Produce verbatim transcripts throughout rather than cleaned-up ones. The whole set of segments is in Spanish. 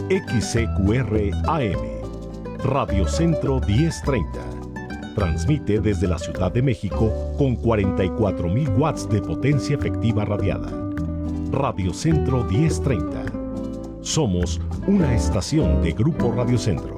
X C Q R A M, Radio Centro diez treinta. Transmite desde la Ciudad de México con cuarenta y cuatro mil watts de potencia efectiva radiada. Radio Centro diez treinta. Somos una estación de Grupo Radio Centro.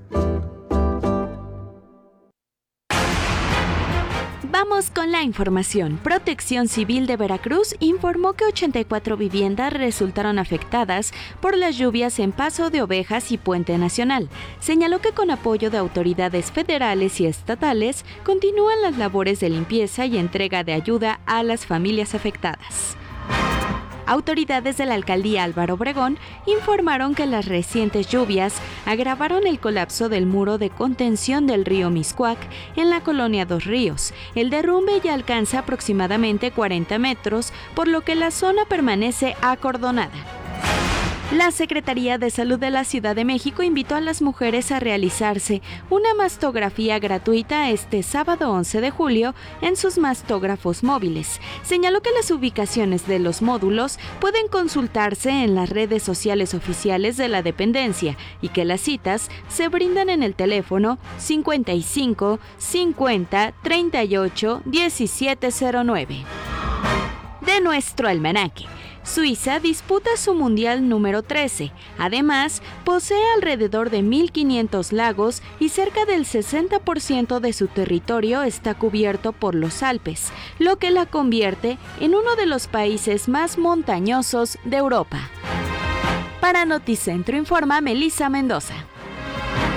Vamos con la información. Protección Civil de Veracruz informó que ochenta y cuatro viviendas resultaron afectadas por las lluvias en Paso de Ovejas y Puente Nacional. Señaló que con apoyo de autoridades federales y estatales continúan las labores de limpieza y entrega de ayuda a las familias afectadas. Autoridades de la alcaldía Álvaro Obregón informaron que las recientes lluvias agravaron el colapso del muro de contención del río Mixcoac en la colonia Dos Ríos. El derrumbe ya alcanza aproximadamente cuarenta metros, por lo que la zona permanece acordonada. La Secretaría de Salud de la Ciudad de México invitó a las mujeres a realizarse una mastografía gratuita este sábado once de julio en sus mastógrafos móviles. Señaló que las ubicaciones de los módulos pueden consultarse en las redes sociales oficiales de la dependencia y que las citas se brindan en el teléfono cincuenta y cinco cincuenta treinta y ocho diecisiete cero nueve. De nuestro almanaque. Suiza disputa su mundial número trece. Además, posee alrededor de mil quinientos lagos y cerca del sesenta por ciento de su territorio está cubierto por los Alpes, lo que la convierte en uno de los países más montañosos de Europa. Para Noticentro informa Melissa Mendoza.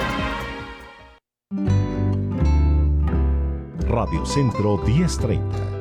Radio Centro diez treinta.